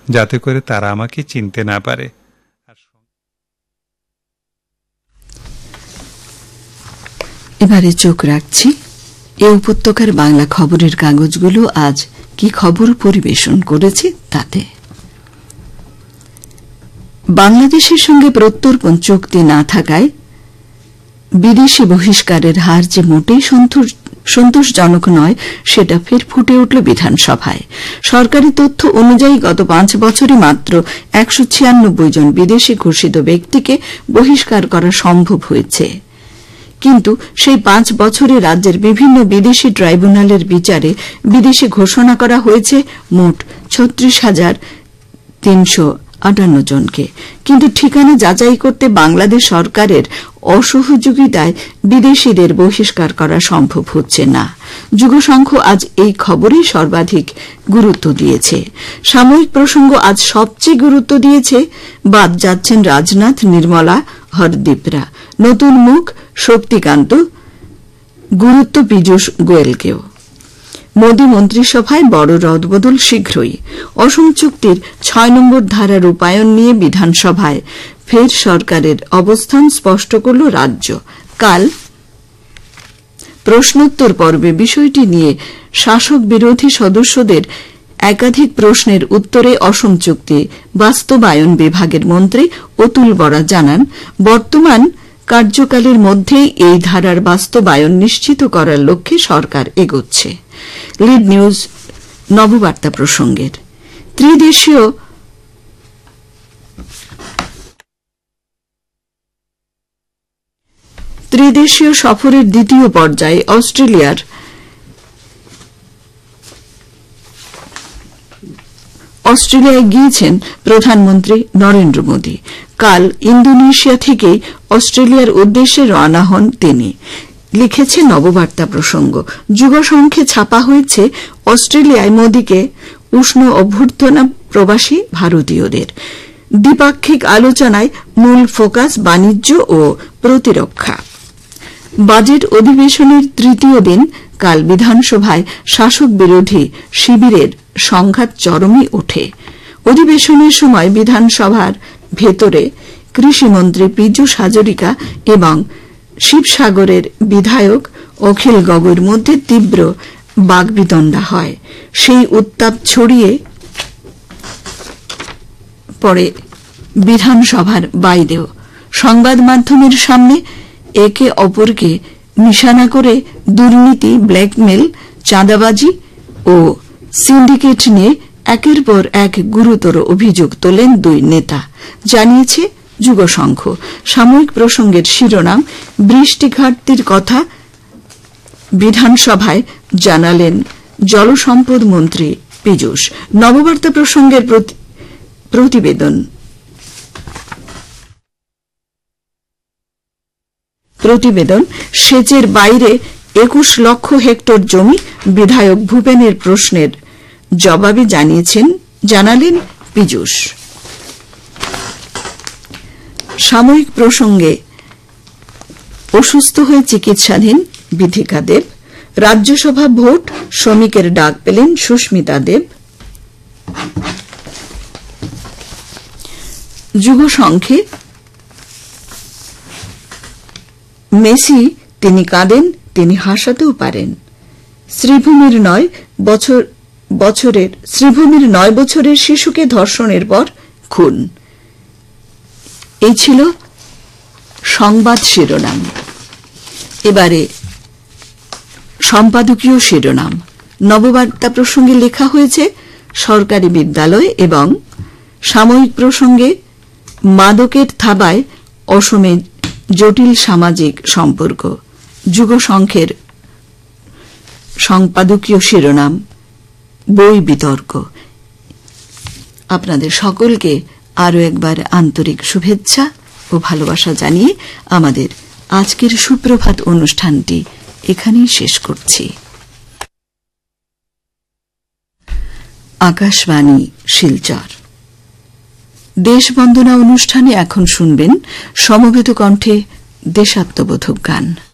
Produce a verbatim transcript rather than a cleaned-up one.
যাতে করে তারা আমাকে চিনতে না পারে। এবারে চোখ রাখছি এ উপত্যকার বাংলা খবরের কাগজগুলো আজ কি খবর পরিবেশন করেছে তাতে। বাংলাদেশের সঙ্গে প্রত্যর্পণ চুক্তি না থাকায় বিদেশি বহিষ্কারের হার যে মোটেই সন্তোষজনক নয় সেটা ফের ফুটে উঠল বিধানসভায়। সরকারি তথ্য অনুযায়ী গত পাঁচ বছরে মাত্র একশো ছিয়ানব্বই জন বিদেশি ঘোষিত ব্যক্তিকে বহিষ্কার করা সম্ভব হয়েছে। কিন্তু সেই পাঁচ বছরে রাজ্যের বিভিন্ন বিদেশি ট্রাইব্যুনালের বিচারে বিদেশি ঘোষণা করা হয়েছে মোট ছত্রিশ হাজার তিনশো আটান্ন জনকে। কিন্তু ঠিকানা যাচাই করতে বাংলাদেশ সরকারের অসহযোগিতায় বিদেশিদের বহিষ্কার করা সম্ভব হচ্ছে না। যুগসংঘ আজ এই খবরেই সর্বাধিক গুরুত্ব দিয়েছে। সাময়িক প্রসঙ্গ আজ সবচেয়ে গুরুত্ব দিয়েছে বাদ যাচ্ছেন রাজনাথ, নির্মলা, হরদীপরা। নতুন মুখ শক্তিকান্ত, গুরুত্ব পীযূষ গোয়েলকেও। মোদী মন্ত্রিসভায় বড় রদবদল শীঘ্রই। অসম চুক্তির ছয় নম্বর ধারা রূপায়ণ নিয়ে বিধানসভায় ফের সরকারের অবস্থান স্পষ্ট করল রাজ্য। কাল প্রশ্নোত্তর পর্বে বিষয়টি নিয়ে শাসক বিরোধী সদস্যদের একাধিক প্রশ্নের উত্তরে অসম চুক্তি বাস্তবায়ন বিভাগের মন্ত্রী অতুল বরা জানান, বর্তমান কার্যকালের মধ্যেই এই ধারার বাস্তবায়ন নিশ্চিত করার লক্ষ্যে সরকার এগোচ্ছে। লিড নিউজ নববার্তা প্রসঙ্গের ত্রিদেশীয় ত্রিদেশীয় সফরের দ্বিতীয় পর্যায়ে অস্ট্রেলিয়ার অস্ট্রেলিয়ায় গিয়েছেন প্রধানমন্ত্রী নরেন্দ্র মোদী। কাল ইন্দোনেশিয়া থেকেই অস্ট্রেলিয়ার উদ্দেশ্যে রওনা হন তিনি। লিখেছে নববার্তা প্রসঙ্গ। যুগসংখ্যে ছাপা হয়েছে অস্ট্রেলিয়ায় মোদীকে উষ্ণ অভ্যর্থনা প্রবাসী ভারতীয়দের। দ্বিপাক্ষিক আলোচনায় মূল ফোকাস বাণিজ্য ও প্রতিরক্ষা। বাজেট অধিবেশনের তৃতীয় দিন কাল বিধানসভায় শাসক বিরোধী শিবিরের সংঘাত চরমে ওঠে। অধিবেশনের সময় বিধানসভার ভেতরে কৃষিমন্ত্রী পীযূষ হাজরিকা এবং শিবসাগরের বিধায়ক অখিল গগৈর মধ্যে তীব্র বাগবিতণ্ডা হয়। সেই উত্তাপ ছড়িয়ে পড়ে বিধানসভার বাইরেও। সংবাদ মাধ্যমের সামনে একে অপরকে নিশানা করে দুর্নীতি, ব্ল্যাকমেল, চাঁদাবাজি ও সিন্ডিকেট নিয়ে একের পর এক গুরুতর অভিযোগ তোলেন দুই নেতা, জানিয়েছে যুগসংঘ। সাময়িক প্রসঙ্গের শিরোনাম, বৃষ্টি ঘাটতির কথা বিধানসভায় জানালেন জলসম্পদ মন্ত্রী পীযূষ। নববার্তা প্রসঙ্গের প্রতিবেদন প্রতিবেদন সেচের বাইরে একুশ লক্ষ হেক্টর জমি। বিধায়ক ভূপেনের প্রশ্নের জবাবে জানিয়েছেন জানালেন পীযূষ। সাময়িক প্রসঙ্গে অসুস্থ হয়ে চিকিৎসাধীন বিধিকা দেব। রাজ্যসভা ভোট, শ্রমিকের ডাক পেলেন সুস্মিতা দেব। যুগসংঘে মেসি, তিনি কাঁদেন, তিনি হাসাতেও পারেন। শ্রীভূমির নয় বছর বছরের শ্রীভূমির নয় বছরের শিশুকে ধর্ষণের পর খুন। এই ছিল সংবাদ শিরোনাম। এবারে সম্পাদকীয় শিরোনাম। নববার্তা প্রসঙ্গে লেখা হয়েছে সরকারি বিদ্যালয় এবং সাময়িক প্রসঙ্গে মাদকের থাবায় অসমে জটিল সামাজিক সম্পর্ক। যুগসংঘের সম্পাদকীয় শিরোনাম বই বিতর্ক। আপনাদের সকলকে আরও একবার আন্তরিক শুভেচ্ছা ও ভালোবাসা জানিয়ে আমাদের আজকের সুপ্রভাত অনুষ্ঠানটি এখানেই শেষ করছি। আকাশবাণী শিলচর। দেশবন্দনা অনুষ্ঠানে এখন শুনবেন সমবেত কণ্ঠে দেশাত্মবোধক গান।